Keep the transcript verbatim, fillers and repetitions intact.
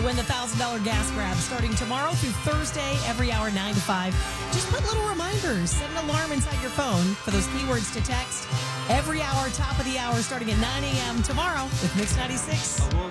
win the one thousand dollars gas grab starting tomorrow through Thursday, every hour, nine to five. Just put little reminders. Set an alarm inside your phone for those keywords to text every hour, top of the hour, starting at nine a.m. tomorrow with Mix ninety-six.